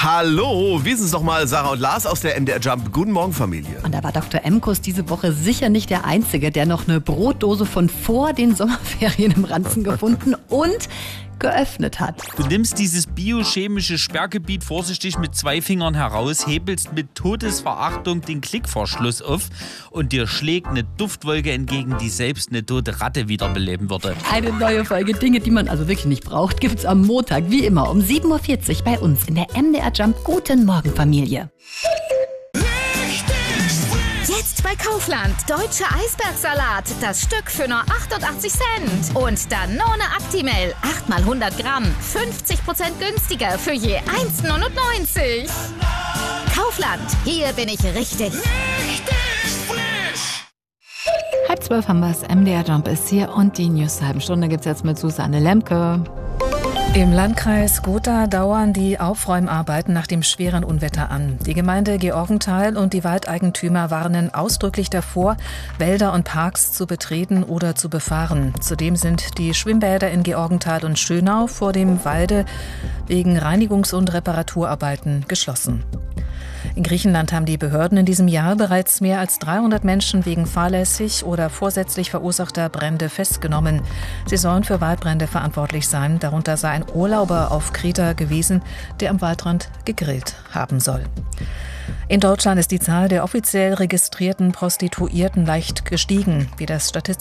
Hallo, wie ist es nochmal, Sarah und Lars aus der MDR Jump. Guten Morgen, Familie. Und da war Dr. Emkus diese Woche sicher nicht der Einzige, der noch eine Brotdose von vor den Sommerferien im Ranzen gefunden und geöffnet hat. Du nimmst dieses biochemische Sperrgebiet vorsichtig mit 2 Fingern heraus, hebelst mit Todesverachtung den Klickverschluss auf und dir schlägt eine Duftwolke entgegen, die selbst eine tote Ratte wiederbeleben würde. Eine neue Folge Dinge, die man also wirklich nicht braucht, gibt's am Montag, wie immer, um 7.40 Uhr bei uns in der MDR Jump. Guten Morgen, Familie. Jetzt bei Kaufland. Deutscher Eisbergsalat. Das Stück für nur 88 Cent. Und Danone Actimel. 8 mal 100 Gramm. 50% günstiger für je 1,99. Kaufland. Hier bin ich richtig. 11:30 haben wir es. MDR Jump ist hier und die News zur halben Stunde gibt's jetzt mit Susanne Lemke. Im Landkreis Gotha dauern die Aufräumarbeiten nach dem schweren Unwetter an. Die Gemeinde Georgenthal und die Waldeigentümer warnen ausdrücklich davor, Wälder und Parks zu betreten oder zu befahren. Zudem sind die Schwimmbäder in Georgenthal und Schönau vor dem Walde wegen Reinigungs- und Reparaturarbeiten geschlossen. In Griechenland haben die Behörden in diesem Jahr bereits mehr als 300 Menschen wegen fahrlässig oder vorsätzlich verursachter Brände festgenommen. Sie sollen für Waldbrände verantwortlich sein. Darunter sei ein Urlauber auf Kreta gewesen, der am Waldrand gegrillt haben soll. In Deutschland ist die Zahl der offiziell registrierten Prostituierten leicht gestiegen. Wie das